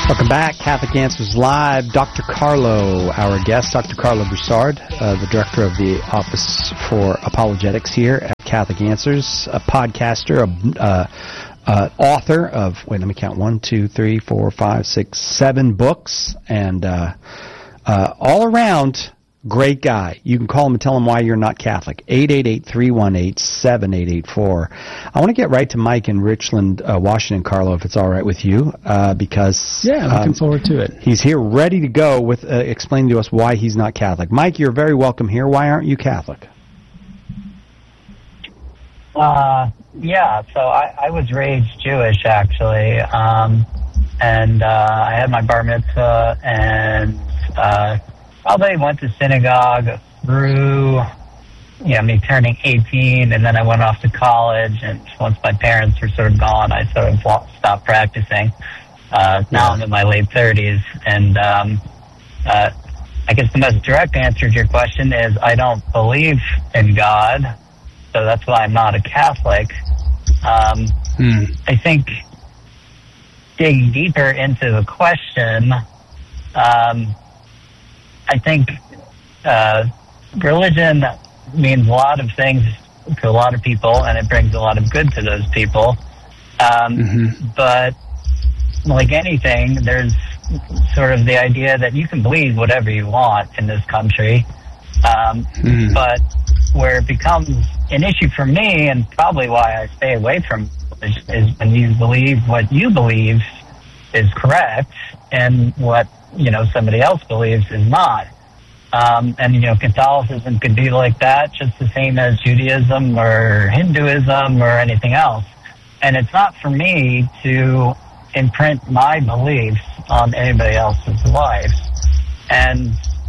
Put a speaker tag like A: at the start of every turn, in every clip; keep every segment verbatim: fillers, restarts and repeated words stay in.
A: Welcome back, Catholic Answers Live. Doctor Carlo, our guest, Doctor Carlo Broussard, uh, the director of the Office for Apologetics here at Catholic Answers, a podcaster, a uh, uh, author of, wait, let me count, one, two, three, four, five, six, seven books, and uh, uh, all around great guy. You can call him and tell him why you're not Catholic. eight eight eight, three one eight, seven eight eight four. I want to get right to Mike in Richland, uh, Washington, Carlo, if it's all right with you, uh, because...
B: Yeah, looking
A: um,
B: forward to it.
A: He's here ready to go with uh, explaining to us why he's not Catholic. Mike, you're very welcome here. Why aren't you Catholic?
C: Uh, yeah, so I, I was raised Jewish, actually, um, and uh, I had my bar mitzvah, and... Uh, Probably went to synagogue through, you know, me turning eighteen, and then I went off to college, and once my parents were sort of gone, I sort of stopped practicing. Uh, now I'm in my late thirties, and um, uh, I guess the most direct answer to your question is I don't believe in God, so that's why I'm not a Catholic. Um,
B: hmm.
C: I think digging deeper into the question, um, I think uh, religion means a lot of things to a lot of people, and it brings a lot of good to those people. Um,
B: mm-hmm.
C: But like anything, there's sort of the idea that you can believe whatever you want in this country. Um,
B: mm.
C: But where it becomes an issue for me, and probably why I stay away from religion, is when you believe what you believe is correct and what, you know, somebody else believes is not. Um, and, you know, Catholicism could be like that, just the same as Judaism or Hinduism or anything else. And it's not for me to imprint my beliefs on anybody else's life. And,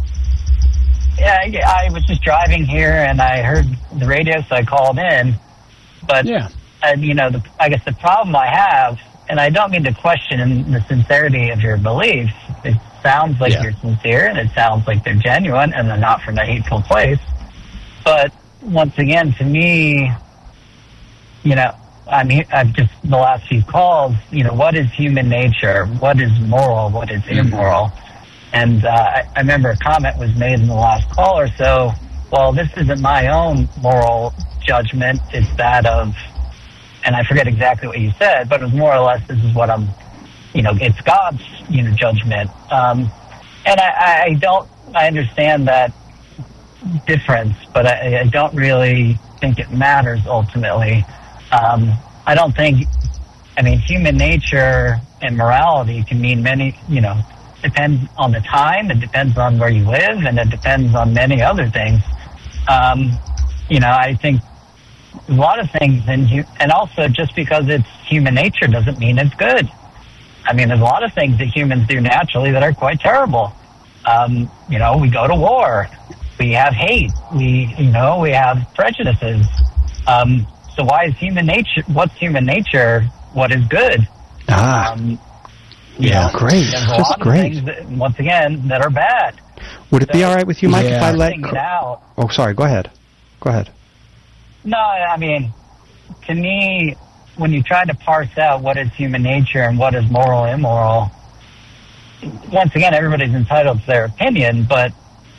C: yeah, I was just driving here and I heard the radio, so I called in. But,
B: yeah.
C: uh, you know, the, I guess the problem I have, and I don't mean to question the sincerity of your beliefs. It sounds like
B: yeah.
C: you're sincere, and it sounds like they're genuine, and they're not from a hateful place. But once again, to me, you know, I mean, I've just the last few calls. You know, what is human nature? What is moral? What is immoral? And uh, I, I remember a comment was made in the last call or so. Well, this isn't my own moral judgment; it's that of. And I forget exactly what you said, but it was more or less, this is what I'm, you know, it's God's, you know, judgment. Um, and I, I don't, I understand that difference, but I, I don't really think it matters ultimately. Um, I don't think, I mean, human nature and morality can mean many, you know, depends on the time, it depends on where you live, and it depends on many other things. Um, you know, I think a lot of things, in, and also just because it's human nature doesn't mean it's good. I mean, there's a lot of things that humans do naturally that are quite terrible. Um, you know, we go to war, we have hate, we, you know, we have prejudices. Um, so why is human nature, what's human nature, what is good?
A: Ah,
C: um,
A: yeah,
C: know,
A: great,
C: there's a
A: just
C: lot
A: great.
C: Of things that, once again, that are bad.
A: Would it
C: so,
A: be all right with you, Mike,
B: yeah.
A: if I let...
C: it out.
A: Oh, sorry, go ahead. Go ahead.
C: No, I mean, to me, when you try to parse out what is human nature and what is moral and immoral, once again, everybody's entitled to their opinion, but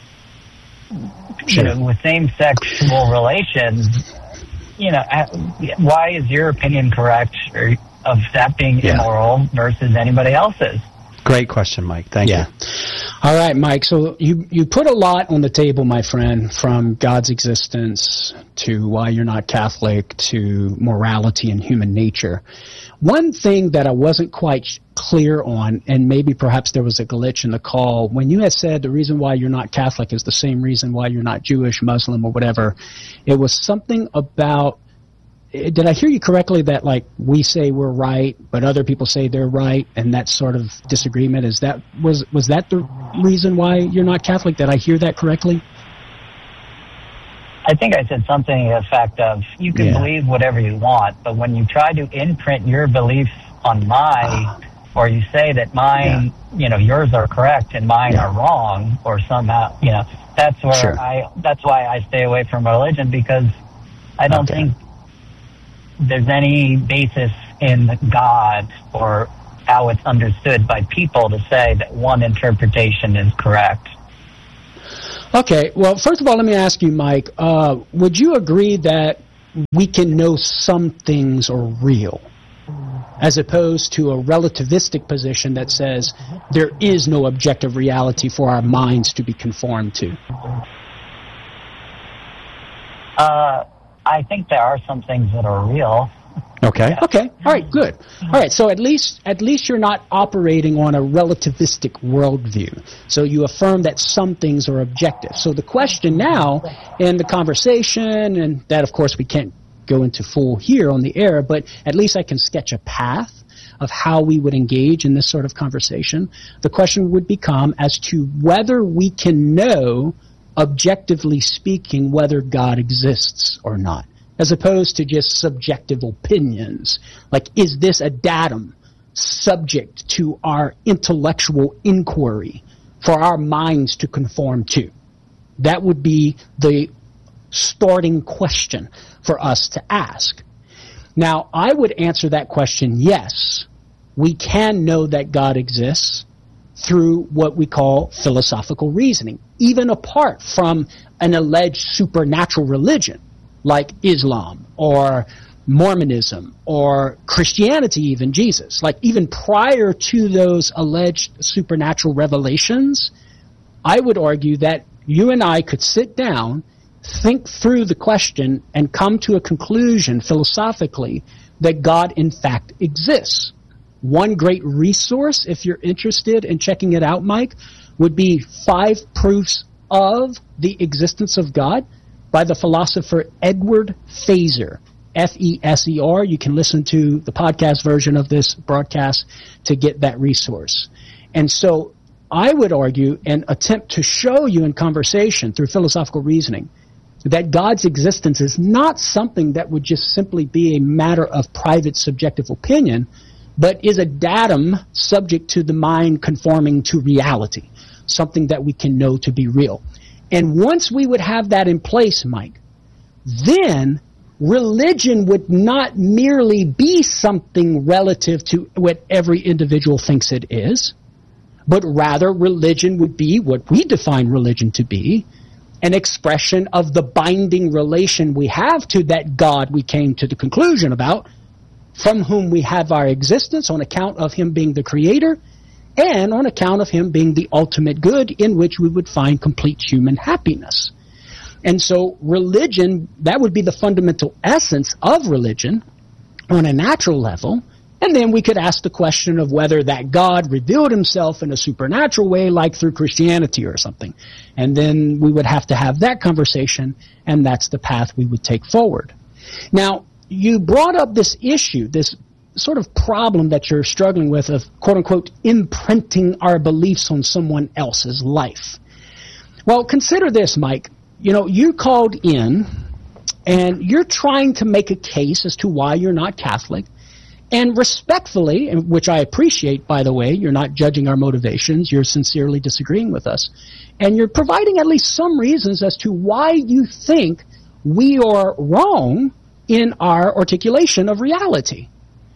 A: Sure.
C: you know, with same-sexual relations, you know, why is your opinion correct or of that being
A: Yeah.
C: immoral versus anybody else's?
A: Great question, Mike. Thank
B: yeah.
A: you.
B: All right, Mike. So you, you put a lot on the table, my friend, from God's existence to why you're not Catholic to morality and human nature. One thing that I wasn't quite clear on, and maybe perhaps there was a glitch in the call, when you had said the reason why you're not Catholic is the same reason why you're not Jewish, Muslim, or whatever, it was something about, did I hear you correctly that, like, we say we're right, but other people say they're right, and that sort of disagreement, is that, was, was that the reason why you're not Catholic? Did I hear that correctly?
C: I think I said something to the effect of, you can
B: Yeah.
C: believe whatever you want, but when you try to imprint your beliefs on my,
B: Ah.
C: or you say that mine, you know, yours are correct and mine
B: Yeah.
C: are wrong, or somehow, you know, that's where
B: Sure.
C: I, that's why I stay away from religion, because I don't
B: Okay.
C: think there's any basis in God or how it's understood by people to say that one interpretation is correct.
B: Okay, well, first of all, let me ask you, Mike, uh, would you agree that we can know some things are real, as opposed to a relativistic position that says there is no objective reality for our minds to be conformed to?
C: Uh, I think there are some things that are real.
B: Okay.
C: Yeah.
B: Okay. All right. Good. All right. So at least at least you're not operating on a relativistic worldview. So you affirm that some things are objective. So the question now in the conversation, and that of course we can't go into full here on the air, but at least I can sketch a path of how we would engage in this sort of conversation. The question would become as to whether we can know, objectively speaking, whether God exists or not, as opposed to just subjective opinions. Like, is this a datum subject to our intellectual inquiry for our minds to conform to? That would be the starting question for us to ask. Now, I would answer that question, yes, we can know that God exists through what we call philosophical reasoning, even apart from an alleged supernatural religion like Islam or Mormonism or Christianity, even Jesus. Like, even prior to those alleged supernatural revelations, I would argue that you and I could sit down, think through the question, and come to a conclusion philosophically that God in fact exists. One great resource, if you're interested in checking it out, Mike, would be Five Proofs of the Existence of God by the philosopher Edward Feser, F E S E R. You can listen to the podcast version of this broadcast to get that resource. And so I would argue and attempt to show you in conversation through philosophical reasoning that God's existence is not something that would just simply be a matter of private subjective opinion, but is a datum subject to the mind conforming to reality, something that we can know to be real. And once we would have that in place, Mike, then religion would not merely be something relative to what every individual thinks it is, but rather religion would be what we define religion to be, an expression of the binding relation we have to that God we came to the conclusion about, from whom we have our existence on account of him being the creator and on account of him being the ultimate good in which we would find complete human happiness. And so religion, that would be the fundamental essence of religion on a natural level. And then we could ask the question of whether that God revealed himself in a supernatural way, like through Christianity or something. And then we would have to have that conversation, and that's the path we would take forward. Now, you brought up this issue, this sort of problem that you're struggling with of, quote-unquote, imprinting our beliefs on someone else's life. Well, consider this, Mike. You know, you called in, and you're trying to make a case as to why you're not Catholic. And respectfully, which I appreciate, by the way, you're not judging our motivations, you're sincerely disagreeing with us. And you're providing at least some reasons as to why you think we are wrong in our articulation of reality.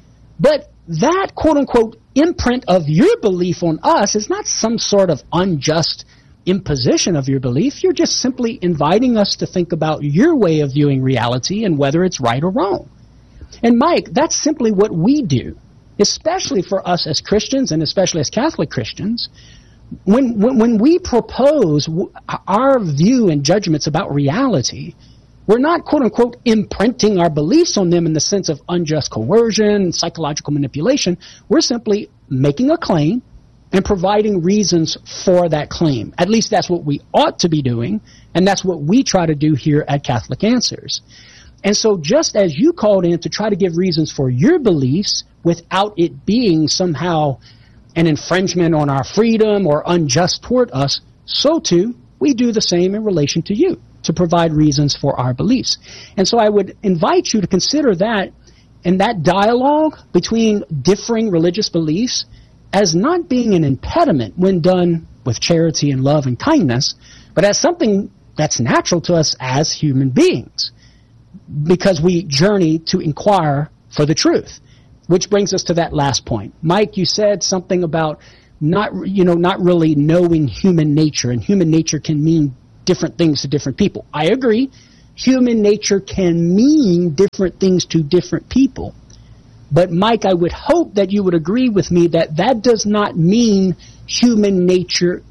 B: But that, quote-unquote, imprint of your belief on us is not some sort of unjust imposition of your belief. You're just simply inviting us to think about your way of viewing reality and whether it's right or wrong. And Mike, that's simply what we do, especially for us as Christians and especially as Catholic Christians. When, when, when we propose our view and judgments about reality, we're not, quote-unquote, imprinting our beliefs on them in the sense of unjust coercion, psychological manipulation. We're simply making a claim and providing reasons for that claim. At least that's what we ought to be doing, and that's what we try to do here at Catholic Answers. And so just as you called in to try to give reasons for your beliefs without it being somehow an infringement on our freedom or unjust toward us, so too we do the same in relation to you, to provide reasons for our beliefs. And so I would invite you to consider that and that dialogue between differing religious beliefs as not being an impediment when done with charity and love and kindness, but as something that's natural to us as human beings, because we journey to inquire for the truth. which brings us to that last point. Mike, you said something about not, you know, not really knowing human nature, and human nature can mean different things to different people. I agree. Human nature can mean different things to different people. But Mike, I would hope that you would agree with me that that does not mean human nature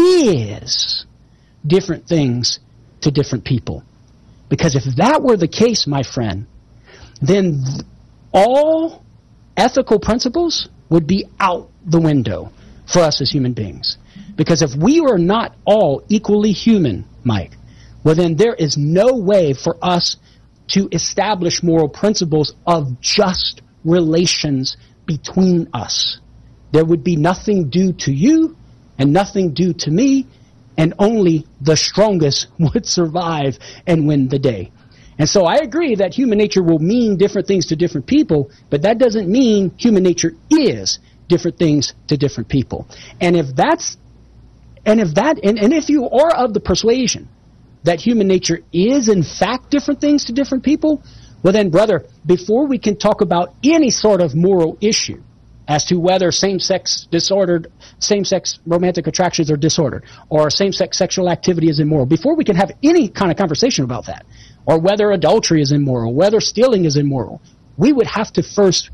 B: is different things to different people. Because if that were the case, my friend, then all ethical principles would be out the window for us as human beings. Because if we are not all equally human, Mike, well then there is no way for us to establish moral principles of just relations between us. There would be nothing due to you and nothing due to me, and only the strongest would survive and win the day. And so I agree that human nature will mean different things to different people, but that doesn't mean human nature is different things to different people. And if that's, and if that, and, and if you are of the persuasion that human nature is in fact different things to different people, well then, brother, before we can talk about any sort of moral issue as to whether same-sex disordered, same-sex romantic attractions are disordered, or same-sex sexual activity is immoral, before we can have any kind of conversation about that, or whether adultery is immoral, whether stealing is immoral, we would have to first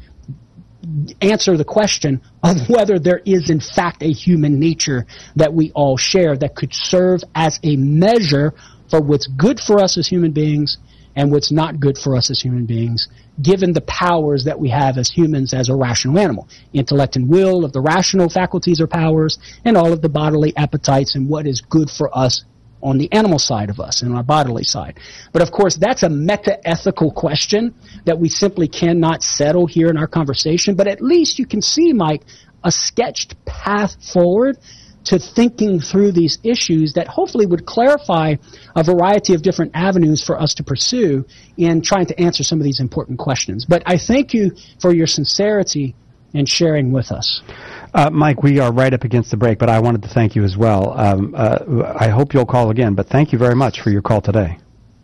B: answer the question of whether there is in fact a human nature that we all share that could serve as a measure for what's good for us as human beings and what's not good for us as human beings, given the powers that we have as humans as a rational animal. Intellect and will of the rational faculties or powers, and all of the bodily appetites and what is good for us on the animal side of us and our bodily side. But of course, that's a meta-ethical question that we simply cannot settle here in our conversation. But at least you can see, Mike, a sketched path forward to thinking through these issues that hopefully would clarify a variety of different avenues for us to pursue in trying to answer some of these important questions. But I thank you for your sincerity in sharing with us.
A: Uh, Mike, we are right up against the break, but I wanted to thank you as well. Um, uh, I hope you'll call again, but thank you very much for your call today.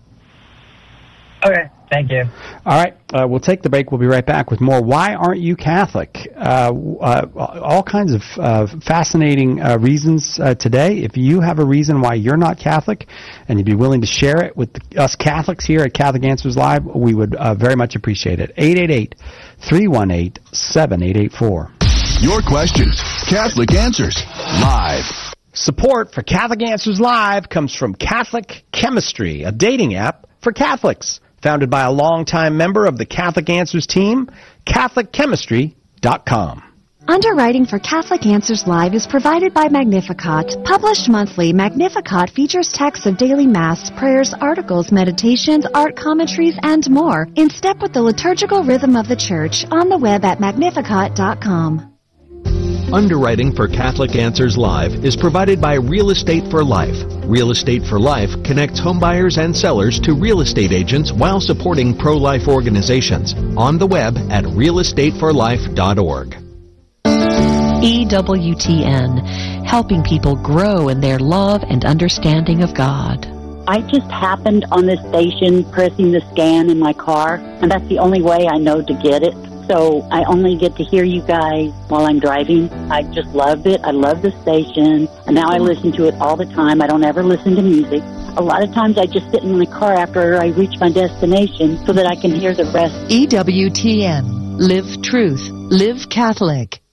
C: Okay, thank you.
A: All right, uh, we'll take the break. We'll be right back with more Why Aren't You Catholic? Uh, uh, all kinds of uh, fascinating uh, reasons uh, today. If you have a reason why you're not Catholic and you'd be willing to share it with the, us Catholics here at Catholic Answers Live, we would uh, very much appreciate it. eight eight eight, three one eight, seven eight eight four.
D: Your questions, Catholic Answers Live.
A: Support for Catholic Answers Live comes from Catholic Chemistry, a dating app for Catholics. Founded by a longtime member of the Catholic Answers team, Catholic Chemistry dot com.
E: Underwriting for Catholic Answers Live is provided by Magnificat. Published monthly, Magnificat features texts of daily Mass, prayers, articles, meditations, art commentaries, and more, in step with the liturgical rhythm of the Church, on the web at Magnificat dot com.
F: Underwriting for Catholic Answers Live is provided by Real Estate for Life. Real Estate for Life connects homebuyers and sellers to real estate agents while supporting pro-life organizations. On the web at real estate for life dot org.
G: E W T N, helping people grow in their love and understanding of God.
H: I just happened on this station pressing the scan in my car, and that's the only way I know to get it. So I only get to hear you guys while I'm driving. I just love it. I love the station. And now I listen to it all the time. I don't ever listen to music. A lot of times I just sit in the car after I reach my destination so that I can hear the rest.
G: E W T N. Live truth. Live Catholic.